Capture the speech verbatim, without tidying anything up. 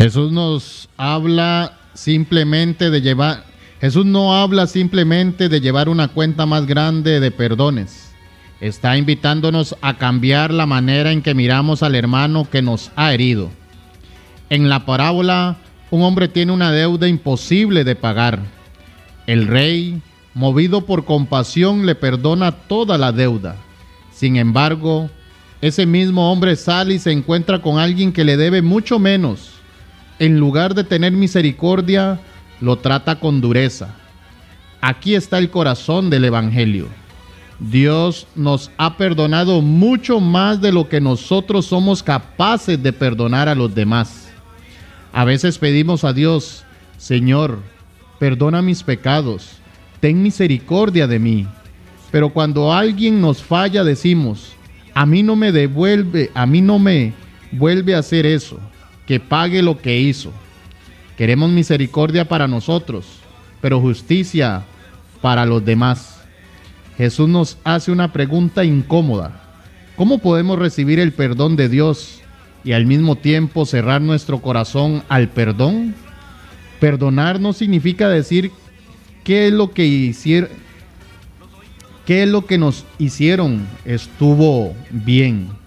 Jesús nos habla simplemente de llevar, Jesús no habla simplemente de llevar una cuenta más grande de perdones. Está invitándonos a cambiar la manera en que miramos al hermano que nos ha herido. En la parábola, un hombre tiene una deuda imposible de pagar. El rey, movido por compasión, le perdona toda la deuda. Sin embargo, ese mismo hombre sale y se encuentra con alguien que le debe mucho menos. En lugar de tener misericordia, lo trata con dureza. Aquí está el corazón del Evangelio. Dios nos ha perdonado mucho más de lo que nosotros somos capaces de perdonar a los demás. A veces pedimos a Dios: Señor, perdona mis pecados, ten misericordia de mí. Pero cuando alguien nos falla, decimos: a mí no me devuelve, a mí no me vuelve a hacer eso, que pague lo que hizo. Queremos misericordia para nosotros, pero justicia para los demás. Jesús nos hace una pregunta incómoda: ¿cómo podemos recibir el perdón de Dios y al mismo tiempo cerrar nuestro corazón al perdón? Perdonar no significa decir qué es lo que hicieron, qué es lo que nos hicieron estuvo bien.